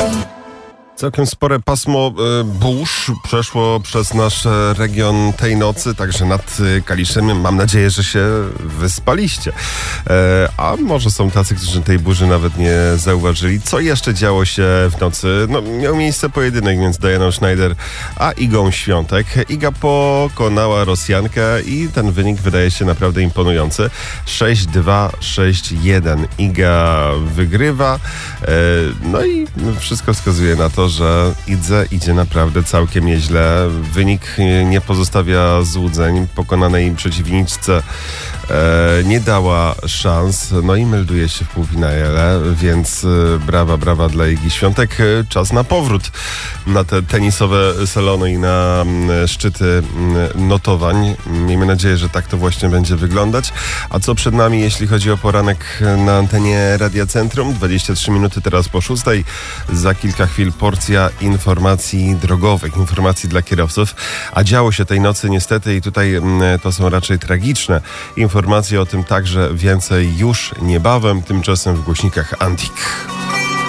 Całkiem spore pasmo burz przeszło przez nasz region tej nocy, także nad Kaliszem. Mam nadzieję, że się wyspaliście. A może są tacy, którzy tej burzy nawet nie zauważyli. Co jeszcze działo się w nocy? No, miał miejsce pojedynek między Dianą Schneider a Igą Świątek. Iga pokonała Rosjankę i ten wynik wydaje się naprawdę imponujący. 6-2, 6-1. Iga wygrywa. No i wszystko wskazuje na to, że Idze idzie naprawdę całkiem nieźle. Wynik nie pozostawia złudzeń. Pokonanej przeciwniczce nie dała szans. No i melduje się w półfinale, więc brawa dla Igi Świątek. Czas na powrót na te tenisowe salony i na szczyty notowań. Miejmy nadzieję, że tak to właśnie będzie wyglądać. A co przed nami, jeśli chodzi o poranek na antenie Radia Centrum? 23 minuty teraz po 6. Za kilka chwil porcja informacji drogowych, informacji dla kierowców. A działo się tej nocy niestety i tutaj to są raczej tragiczne informacje, o tym także więcej już niebawem, tymczasem w głośnikach Antik.